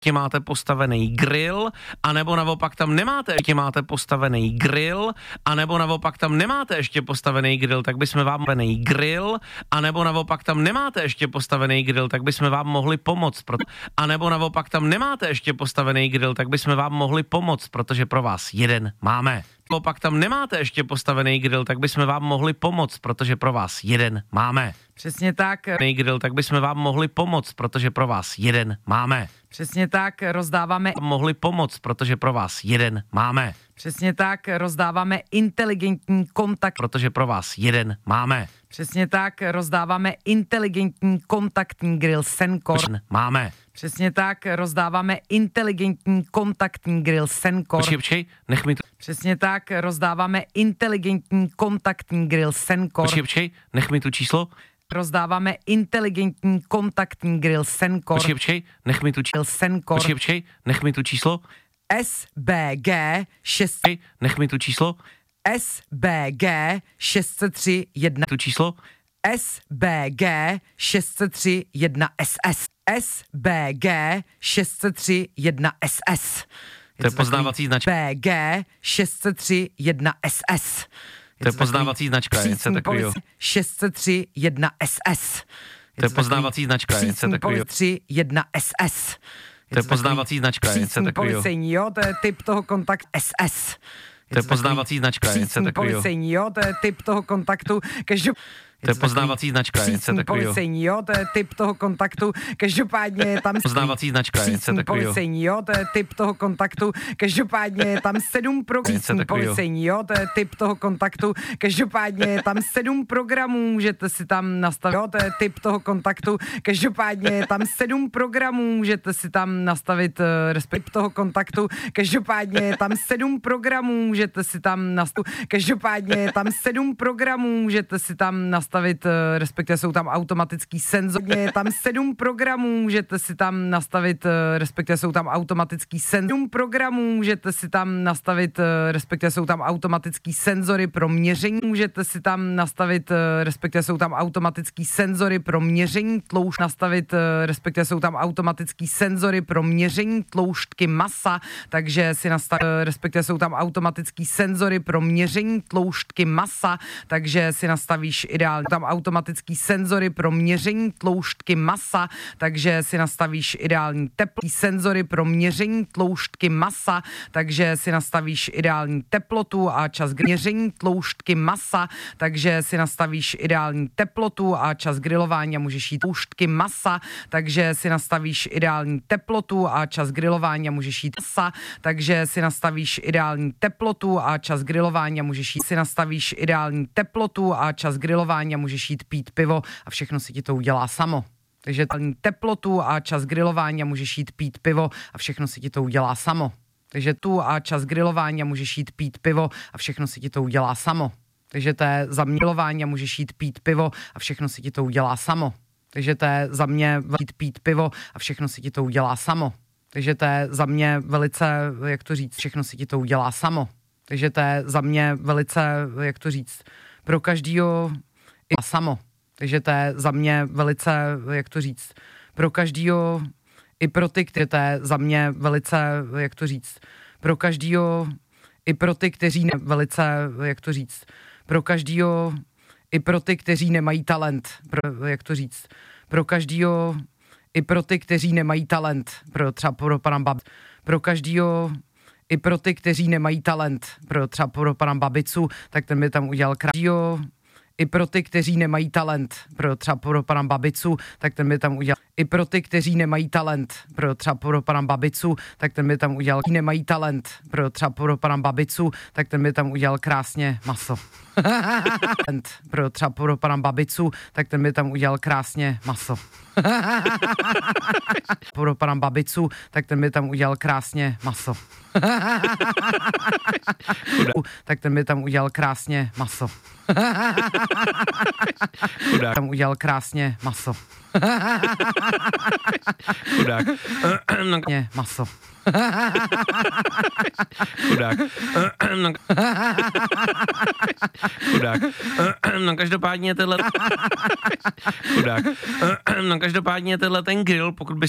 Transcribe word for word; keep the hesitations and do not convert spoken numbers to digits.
Tě máte postavený grill, anebo naopak tam nemáte, tě máte postavený grill, anebo naopak tam nemáte ještě postavený grill, tak bychom vám postavený grill, anebo naopak tam nemáte ještě postavený grill, tak bychom vám mohli pomoct, proto, anebo naopak tam nemáte ještě postavený grill, tak bychom vám mohli pomoct, protože pro vás jeden máme. Naopak tam nemáte ještě postavený grill, tak bychom vám mohli pomoct, protože pro vás jeden máme. Přesně tak. Grill, tak bychom vám mohli pomoct, protože pro vás jeden máme. Přesně tak, rozdáváme mohli pomoct, protože pro vás jeden máme. Přesně tak, rozdáváme inteligentní kontakt, protože pro vás jeden máme. Přesně tak, rozdáváme inteligentní kontaktní grill Senkor. Máme. Přesně tak, rozdáváme inteligentní kontaktní grill Senkor. Počkej, počkej, nech mi to. Přesně tak, rozdáváme inteligentní kontaktní grill Senkor. Počkej, počkej, nech mi tu číslo. Rozdáváme inteligentní kontaktní grill Senkor. Počkej, počkej, nech mi tu číslo. Senkor. Počkej, počkej, nech mi tu číslo. S B G šest. Nech mi tu číslo. S B G šest set tři jedna. Tu číslo. S B G šest set tři jedna S S. S B G šest set tři jedna S S. To je poznávací značka. B G šest set tři jedna S S. To je poznávací značka, je se takový. šest set tři jedna S S. To je poznávací značka, je se takový. tři jedna S S. To je poznávací značka, je se takový. Policejní, jo, to je typ toho kontaktu S S. To je poznávací značka, je se takový. Policejní, jo, to je typ toho kontaktu. Každopádně to je poznávací značka, je se takový. Policejní, jo, to je typ toho kontaktu. Každopádně je tam poznávací značka, je se takový. Policejní, jo, to je typ toho kontaktu. Každopádně je tam sedm programů. Policejní, jo, to je typ toho kontaktu. Každopádně je tam sedm programů, můžete si tam nastavit, jo, to je typ toho kontaktu. Každopádně je tam sedm programů, můžete si tam nastavit uh, respekt toho kontaktu. Každopádně je tam sedm programů, můžete si tam nastavit. Každopádně je tam sedm programů, můžete si tam nastavit nastavit, respektive jsou tam automatický senzory, je tam sedm programů, můžete si tam nastavit, respektive jsou tam automatický senzory programů, můžete si tam nastavit, respektive jsou tam automatický senzory pro měření, můžete si tam nastavit, respektive jsou tam automatický senzory pro měření tloušť, nastavit, respektive jsou tam automatický senzory pro měření tloušťky masa, takže si nastavit, respektive jsou tam automatický senzory pro měření tloušťky masa, takže si nastavíš ideálně tam automatický senzory pro měření tloušťky masa, takže si nastavíš ideální teplotní senzory pro měření tloušťky masa, takže si nastavíš ideální teplotu a čas měření tloušťky masa, takže si nastavíš ideální teplotu a čas grilování a můžeš jít tloušťky masa, takže si nastavíš ideální teplotu a čas grilování a můžeš jít masa, takže si nastavíš ideální teplotu a čas grilování a můžeš jít si nastavíš ideální teplotu a čas grilování a můžeš jít pít pivo a všechno si ti to udělá samo. Takže teplotu a čas grilování a můžeš jít pít pivo a všechno si ti to udělá samo. Takže tu a čas grilování a můžeš jít pít pivo a všechno si ti to udělá samo. Takže to je za mě grilování a můžeš jít pít pivo a všechno si ti to udělá samo. Takže to je za mě jít pít pivo a všechno si ti to udělá samo. Takže to je za mě velice, jak to říct, všechno si ti to udělá samo. Takže to je za mě velice, jak to říct, pro každýho i samo. Takže to je za mě velice, jak to říct, pro každýho i pro ty, kteří to je za mě velice, jak to říct, pro každýho i pro ty, kteří ne, velice, jak to říct, pro každýho i pro ty, kteří nemají talent, pro, jak to říct, pro každýho i pro ty, kteří nemají talent, pro třeba pro pana Bab, pro každýho i pro ty, kteří nemají talent, pro třeba pro pana Babicu, tak ten by tam udělal krásného. I pro ty, kteří nemají talent, pro třeba pro pana Babicu, tak ten by tam udělal. I pro ty, kteří nemají talent, pro třeba pro pana Babicu, tak ten by tam udělal. Nemají talent, pro třeba pro pana Babicu, tak ten by tam udělal krásně maso. Pro třeba pro pana Babicu, tak ten by tam udělal krásně maso. Pro pana Babicu, tak ten by tam udělal krásně maso. Tak ten by tam udělal krásně maso. Chudák. Tam udělal krásně maso. Chudák. Maso. Chudák. Chudák. No každopádně tenhle... Chudák. No každopádně tenhle ten grill, pokud by